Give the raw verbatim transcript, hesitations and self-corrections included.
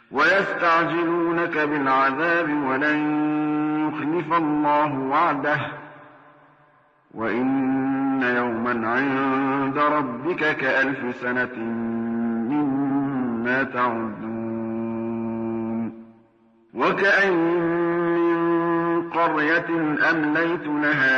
ويستعجلونك بالعذاب ولن يخلف الله وعده وإن يوما عند ربك كألف سنة مما تعدون وكأين من قرية أمليت لها